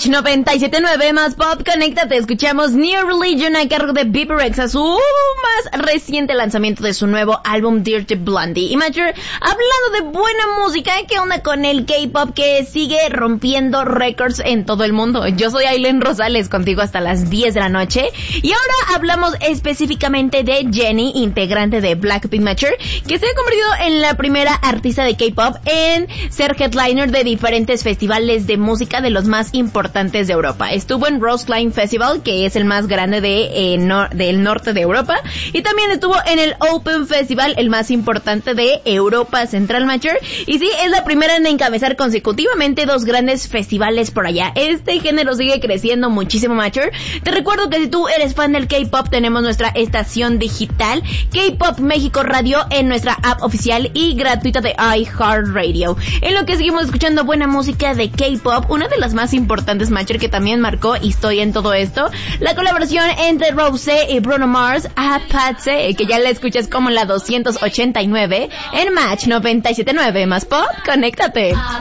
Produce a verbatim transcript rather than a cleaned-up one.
Match noventa y siete punto nueve más Pop, conéctate, escuchamos New Religion a cargo de Bebe Rexha, su más reciente lanzamiento de su nuevo álbum Dirty Blondie. Y Matcher, hablando de buena música, ¿qué onda con el K-pop que sigue rompiendo récords en todo el mundo? Yo soy Aileen Rosales, contigo hasta las diez de la noche, y ahora hablamos específicamente de Jennie, integrante de Blackpink, Matcher, que se ha convertido en la primera artista de K-pop en ser headliner de diferentes festivales de música de los más importantes de Europa. Estuvo en Rose Climb Festival, que es el más grande de, eh, no, del norte de Europa, y también estuvo en el Open Festival, el más importante de Europa Central, Matcher, y sí, es la primera en encabezar consecutivamente dos grandes festivales por allá. Este género sigue creciendo muchísimo, Matcher. Te recuerdo que si tú eres fan del K-pop, tenemos nuestra estación digital K-Pop México Radio en nuestra app oficial y gratuita de iHeartRadio, en lo que seguimos escuchando buena música de K-pop. Una de las más importantes, Matcher, que también marcó historia en todo esto, la colaboración entre Rosé y Bruno Mars, Apache, que ya la escuchas como la doscientos ochenta y nueve en Match noventa y siete punto nueve más Pop, conéctate.